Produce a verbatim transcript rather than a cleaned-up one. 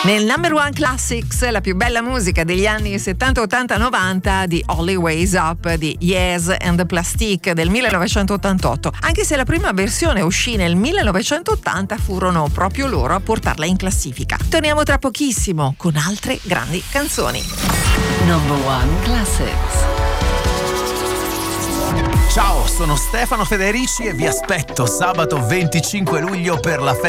Nel Number One Classics, la più bella musica degli anni settanta, ottanta, novanta di Always Up di Yes and the Plastic del millenovecentottantotto. Anche se la prima versione uscì nel millenovecentottanta, furono proprio loro a portarla in classifica. Torniamo tra pochissimo con altre grandi canzoni. Number One Classics. Ciao, sono Stefano Federici e vi aspetto sabato venticinque luglio per la festa